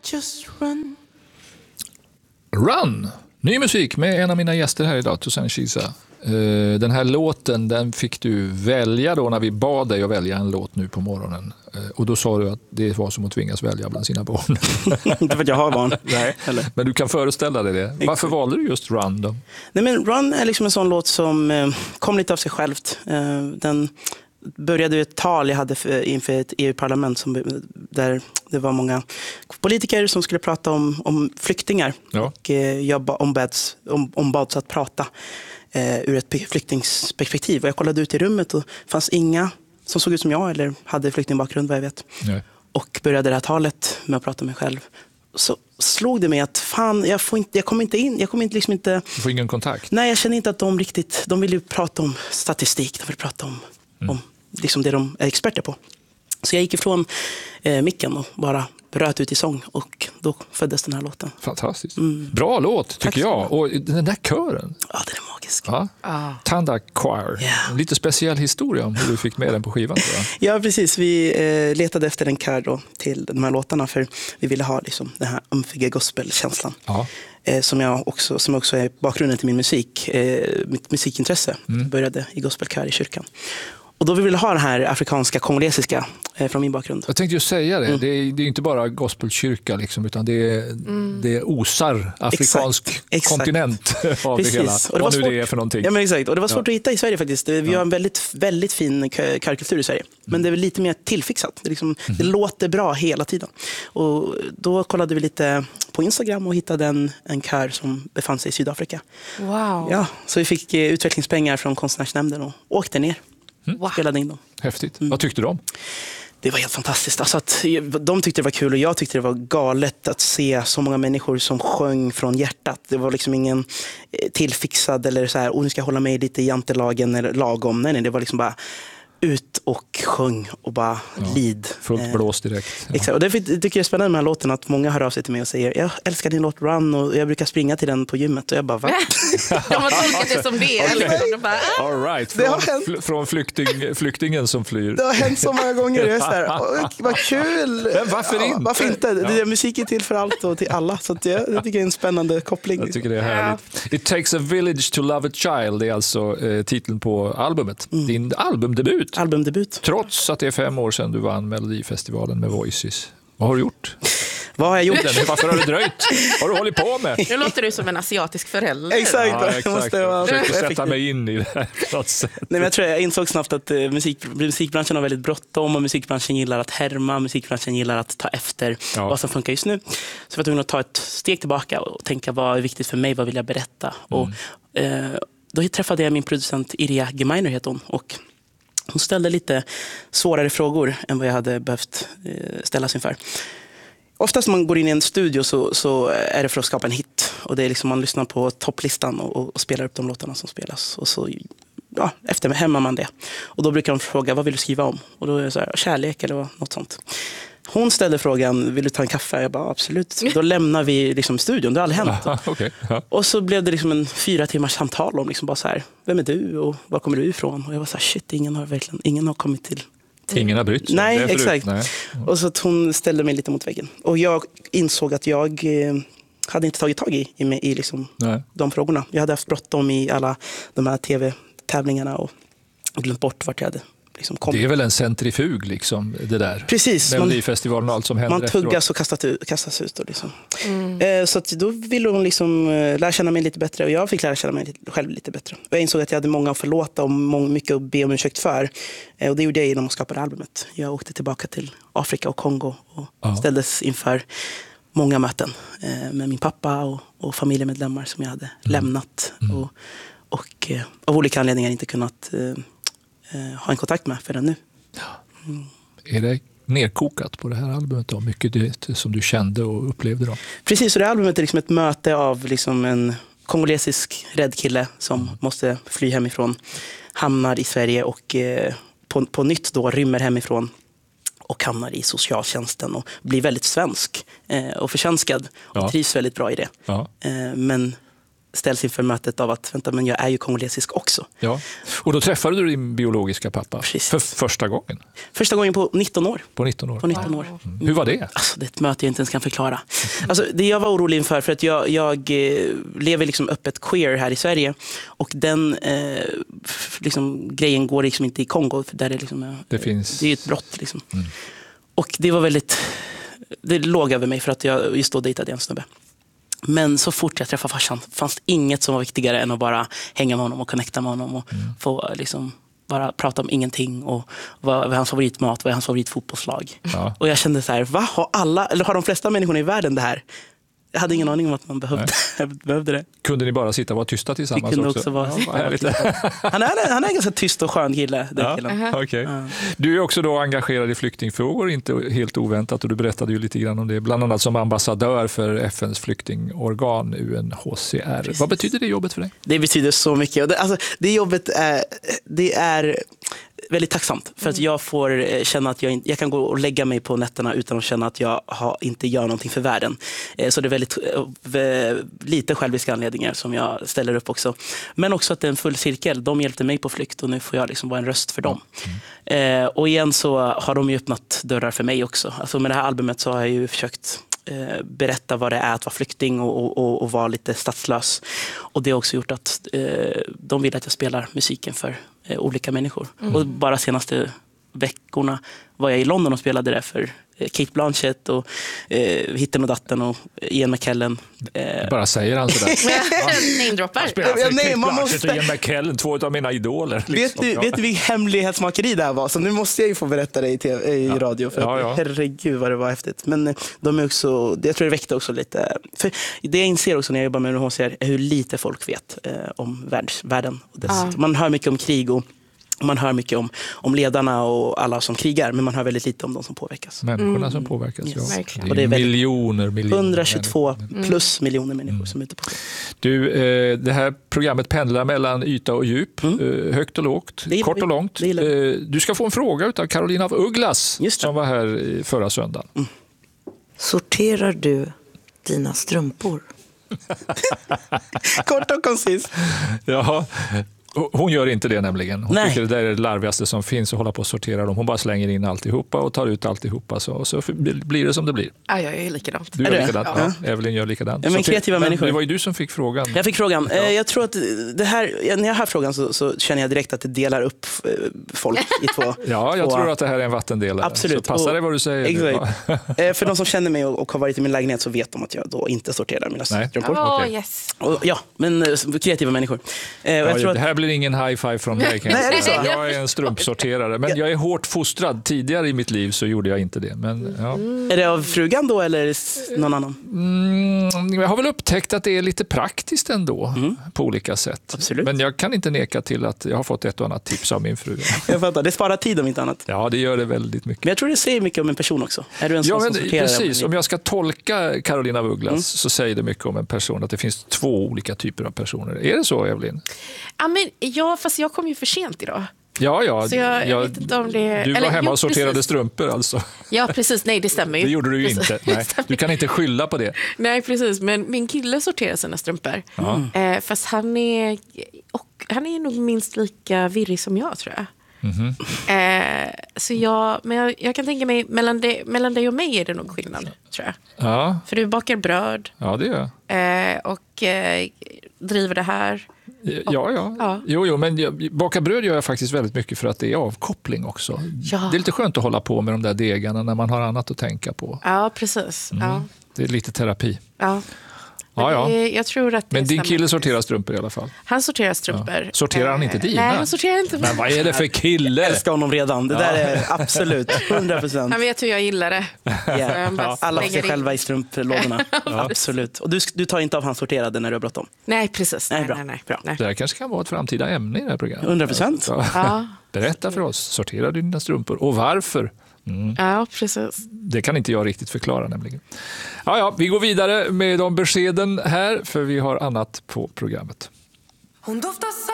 just run. Run! Ny musik med en av mina gäster här idag, Toussaint Chiza. Den här låten, den fick du välja då när vi bad dig att välja en låt nu på morgonen. Och då sa du att det var som att tvingas välja bland sina barn. Inte för att jag har barn. Nej, men du kan föreställa dig det. Varför valde du just Run då? Nej, men Run är liksom en sån låt som kom lite av sig självt. Den började ett tal jag hade inför ett EU-parlament där det var många politiker som skulle prata om flyktingar. Ja. Och jag ombads att prata ur ett flyktingsperspektiv. Och jag kollade ut i rummet och det fanns inga som såg ut som jag eller hade flyktingbakgrund, vad jag vet. Nej. Och började det här talet med att prata med mig själv. Så slog det mig att fan, jag kommer inte in. Du får ingen kontakt? Nej, jag känner inte att de vill ju prata om statistik. De vill prata om liksom det de är experter på. Så jag gick ifrån micken och bara bröt ut i sång. Och då föddes den här låten. Fantastiskt. Bra låt, tycker jag. Och den där kören. Ja, den är magisk. Ja. Tanda Choir. Yeah. Lite speciell historia om hur du fick med den på skivan. Ja, precis. Vi letade efter en kör då till de här låtarna. För vi ville ha liksom den här umfiga gospelkänslan. Ja. Som också är bakgrunden till min musik. Mitt musikintresse började i gospelkör i kyrkan. Och då vi ville ha den här afrikanska, kongolesiska från min bakgrund. Jag tänkte ju säga det. Det är inte bara gospelkyrka liksom, utan det osar afrikansk kontinent av precis. det hela. Och det var nu svårt. Det är för någonting. Ja, men exakt. Och det var svårt att hitta i Sverige faktiskt. Vi har en väldigt, väldigt fin körkultur i Sverige. Men det är väl lite mer tillfixat. Det låter bra hela tiden. Och då kollade vi lite på Instagram och hittade en kör som befann sig i Sydafrika. Wow. Ja, så vi fick utvecklingspengar från konstnärsnämnden och åkte ner. Spelade in dem. Häftigt. Vad tyckte du om? Det var helt fantastiskt. Alltså att de tyckte det var kul och jag tyckte det var galet att se så många människor som sjöng från hjärtat. Det var liksom ingen tillfixad eller så här, nu ska jag hålla mig lite i jantelagen eller lagom. Nej, det var liksom bara ut och sjöng och bara lid. Fullt blås direkt. Ja. Exakt. Och det tycker jag är spännande med den här låten att många hör av sig till mig och säger jag älskar din låt Run och jag brukar springa till den på gymmet och jag bara va? De har tolkat det som det. Liksom. De bara, All right. Från flyktingen som flyr. Det har hänt så många gånger. Jag är så här, vad kul! Men varför inte? Varför inte? Musik är till för allt och till alla. Så att jag tycker det är en spännande koppling. Jag tycker det är härligt. It takes a village to love a child. Det är alltså titeln på albumet. Din albumdebut. Trots att det är 5 år sedan du vann Melodifestivalen med Voices. Vad har du gjort? Vad har jag gjort? Varför har du dröjt? Vad har du hållit på med? Nu låter du som en asiatisk förälder. Exakt. Jag försöker sätta mig in i det här. Nej, men jag insåg snabbt att musikbranschen har väldigt bråttom och musikbranschen gillar att härma, musikbranschen gillar att ta efter vad som funkar just nu. Så jag var tvungen att ta ett steg tillbaka och tänka vad är viktigt för mig, vad vill jag berätta? Och då träffade jag min producent Irja Gemeiner heter hon och hon ställde lite svårare frågor än vad jag hade behövt ställas inför. Oftast när man går in i en studio så är det för att skapa en hit. Och det är liksom man lyssnar på topplistan och spelar upp de låtarna som spelas. Och så efterhämmar man det. Och då brukar de fråga, vad vill du skriva om? Och då är det så här, kärlek eller något sånt. Hon ställde frågan, vill du ta en kaffe? Jag bara, absolut. Då lämnar vi liksom studion, det har aldrig hänt. Okay. Och så blev det liksom en 4 timmars samtal om liksom bara så här, vem är du och var kommer du ifrån? Och jag var så här, shit, ingen har kommit till. Ingen har brytt sig. Nej, exakt. Nej. Och så att hon ställde mig lite mot väggen. Och jag insåg att jag hade inte tagit tag i liksom de frågorna. Jag hade haft bråttom i alla de här tv-tävlingarna och glömt bort vart jag hade liksom kommit. Det är väl en centrifug liksom, det där. Precis. Melodifestivalen och allt som händer man tuggas och kastas ut. Och liksom. Så att då ville hon liksom lära känna mig lite bättre och jag fick lära känna mig själv lite bättre. Och jag insåg att jag hade många att förlåta och mycket att be om ursäkt för. Och det gjorde jag genom att skapa albumet. Jag åkte tillbaka till Afrika och Kongo och ställdes inför många möten med min pappa och familjemedlemmar som jag hade lämnat och av olika anledningar inte kunnat ha en kontakt med förrän nu. Är det nerkokat på det här albumet då? Mycket det som du kände och upplevde då? Precis, så det här albumet är liksom ett möte av liksom en kongolesisk rädd kille som måste fly hemifrån, hamnar i Sverige och på nytt då rymmer hemifrån och hamnar i socialtjänsten och blir väldigt svensk och förtjänskad och trivs väldigt bra i det. Men ställs inför mötet av att vänta, men jag är ju kongolesisk också. Ja. Och då träffade du din biologiska pappa för första gången? Första gången på 19 år. På 19 år? På 19 år. Hur var det? Alltså, det är ett möte jag inte ens kan förklara. Alltså, det jag var orolig inför, för att jag lever liksom öppet queer här i Sverige, och den liksom, grejen går liksom inte i Kongo, för där det är ett brott. Liksom. Och det var det låg över mig, för att jag just då dejtade en snubbe. Men så fort jag träffade farsan fanns inget som var viktigare än att bara hänga med honom och connecta med honom och få liksom bara prata om ingenting, och vad är hans favoritmat, vad är hans favoritfotbollslag. Ja. Och jag kände så här, har de flesta människorna i världen det här? Jag hade ingen aning om att man behövde det. Kunde ni bara sitta och vara tysta tillsammans? Vi kunde också vara han är ganska tyst och skön kille. Okay. Du är också då engagerad i flyktingfrågor, inte helt oväntat, och du berättade ju lite grann om det, bland annat som ambassadör för FNs flyktingorgan UNHCR. Precis. Vad betyder det jobbet för dig? Det betyder så mycket. Det jobbet är väldigt tacksamt, för att jag får känna att jag kan gå och lägga mig på nätterna utan att känna att jag inte gör någonting för världen. Så det är väldigt lite själviska anledningar som jag ställer upp också. Men också att det är en full cirkel. De hjälpte mig på flykt, och nu får jag liksom vara en röst för dem. Och igen så har de ju öppnat dörrar för mig också. Alltså med det här albumet så har jag ju försökt berätta vad det är att vara flykting och vara lite statslös. Och det har också gjort att de vill att jag spelar musiken för olika människor. Och bara senaste veckorna var jag i London och spelade det för Kate Blanchett och Hitten och Datten och Ian McKellen. Bara säger han sådär. Namedroppar. Kate Blanchett och Ian McKellen, två av mina idoler. Liksom. Vet du vilken hemlighetsmakeri det här var? Så nu måste jag ju få berätta det i radio. För herregud vad det var häftigt. Men de är också, jag tror det väckte också lite. För det jag inser också när jag jobbar med UNHCR är hur lite folk vet om världen. Man hör mycket om krig, och man hör mycket om ledarna och alla som krigar, men man hör väldigt lite om de som påverkas. Människorna som påverkas, ja. Verkligen. Det är miljoner 122 plus miljoner människor som är ute på det. Du, det här programmet pendlar mellan yta och djup, högt och lågt, kort och långt. Du ska få en fråga av Carolina af Ugglas, som var här förra söndagen. Sorterar du dina strumpor? Kort och koncis. Ja. Hon gör inte det nämligen. Hon tycker det där är det larvigaste som finns, att hålla på och sortera dem. Hon bara slänger in alltihopa och tar ut alltihopa. Så blir det som det blir. Ja, jag är likadant. Du gör likadant. Ja. Evelyn gör likadant. Men kreativa människor. Det var ju du som fick frågan. Jag fick frågan. Jag tror att det här, när jag hör frågan så känner jag direkt att det delar upp folk i två. Ja, jag tror att det här är en vattendelare. Absolut. Så passa dig vad du säger. Exakt. För de som känner mig och har varit i min lägenhet så vet de att jag då inte sorterar mina strumpor. Yes. Men kreativa människor. Jag tror det här blir ingen high five från mig. Jag är en strumpsorterare, men jag är hårt fostrad. Tidigare i mitt liv så gjorde jag inte det. Men, Är det av frugan då, eller någon annan? Jag har väl upptäckt att det är lite praktiskt ändå på olika sätt. Absolut. Men jag kan inte neka till att jag har fått ett och annat tips av min fru. Jag fattar, det sparar tid om inte annat. Ja, det gör det väldigt mycket. Men jag tror det säger mycket om en person också. Är du en sån som sorterar? Precis, om jag ska tolka Carolina af Ugglas så säger det mycket om en person, att det finns två olika typer av personer. Är det så, Evelyn? Ja, fast jag kom ju för sent idag. Ja, så jag vet inte om det... Du var hemma och sorterade strumpor alltså. Ja, precis. Nej, det stämmer ju. Det gjorde du ju inte. Nej, du kan inte skylla på det. Nej, precis. Men min kille sorterar sina strumpor. Fast han är nog minst lika virrig som jag, tror jag. Så jag kan tänka mig mellan dig och mig är det nog skillnad, tror jag. Ja. För du bakar bröd. Ja, det gör jag. Och driver det här. Ja. Jo, men baka bröd gör jag faktiskt väldigt mycket för att det är avkoppling också. Ja. Det är lite skönt att hålla på med de där degarna när man har annat att tänka på. Ja, precis. Ja. Det är lite terapi. Ja. Jag tror att men din kille sorterar strumpor i alla fall? Han sorterar strumpor. Sorterar han inte dina? Nej, han sorterar inte. Men vad är det för kille? Jag älskar honom redan. Det där är absolut 100%. Han vet hur jag gillar det. Alla får sig själva i strumplådorna. Absolut. Och du tar inte av hans sorterade när du har bråttom? Nej, precis. Nej. Bra. Det här kanske kan vara ett framtida ämne i det här programmet. 100%. Ja. Berätta för oss. Sorterar du dina strumpor? Och varför? Ja, precis. Det kan inte jag riktigt förklara nämligen. Vi går vidare med de beskeden här, för vi har annat på programmet. Hon doftar